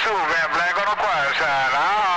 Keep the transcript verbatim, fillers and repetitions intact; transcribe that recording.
su, Van Blanco on the quiet side. Uh-huh.